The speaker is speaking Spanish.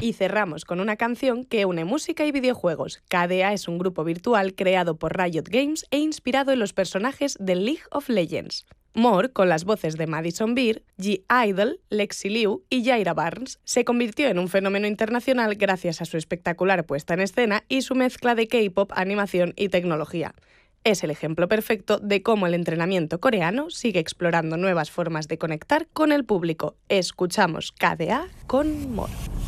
Y cerramos con una canción que une música y videojuegos. KDA es un grupo virtual creado por Riot Games e inspirado en los personajes de League of Legends. More, con las voces de Madison Beer, G-Idol, Lexi Liu y Jaira Barnes, se convirtió en un fenómeno internacional gracias a su espectacular puesta en escena y su mezcla de K-pop, animación y tecnología. Es el ejemplo perfecto de cómo el entrenamiento coreano sigue explorando nuevas formas de conectar con el público. Escuchamos KDA con More.